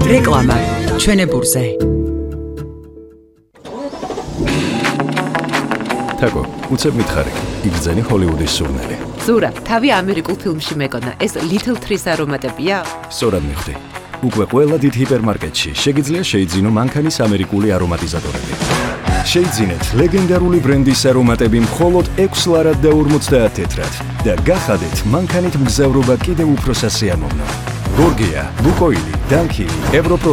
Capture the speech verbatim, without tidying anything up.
რეკლამა ჩვენებურზე. თაკო, უცებ მითხარი, იგრძენი ჰოლივუდის სურნელი. ზურა, თავი ამერიკულ ფილმში მეკონა, ეს Little Trees არომატებია? სწორად მიხვდი. უკვე ყველა დიდ ჰიპერმარკეტში შეგიძლია შეიძინო მანქანის ამერიკული არომატიზატორები. შეიძინეთ ლეგენდარული ბრენდის არომატები მხოლოდ ექვს ლარად და ორმოცდაათ თეთრად და გახადეთ მანქანით მგზავრობა კიდევ უფრო სასიამოვნო. გორგია, ლუკოილი, დანკილი, ევროპრო